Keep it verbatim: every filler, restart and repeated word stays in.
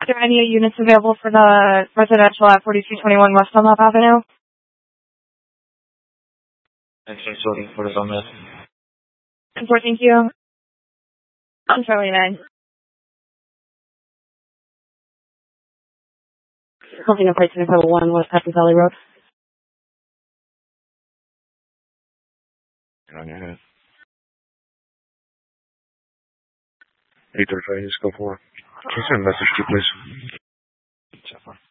there any units available for the residential at forty-two twenty-one West Dunlop Avenue? Actually, sorting for the on this. Thank you. I'm Charlie nine. Holding a price for one West Happy Valley Road. You're on your head. eight thirty-five, just go for it. Can you send a message to you, please? So far.